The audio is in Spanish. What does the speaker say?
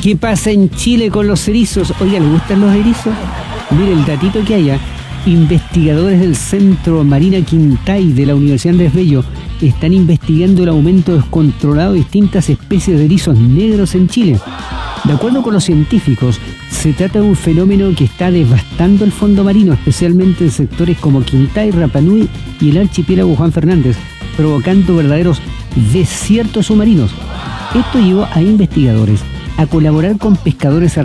¿Qué pasa en Chile con los erizos? Oiga, ¿le gustan los erizos? Mire el datito que haya. Investigadores del Centro Marina Quintay de la Universidad Andrés Bello están investigando el aumento descontrolado de distintas especies de erizos negros en Chile. De acuerdo con los científicos, se trata de un fenómeno que está devastando el fondo marino, especialmente en sectores como Quintay, Rapa Nui y el archipiélago Juan Fernández, provocando verdaderos desiertos submarinos. Esto llevó a investigadores a colaborar con pescadores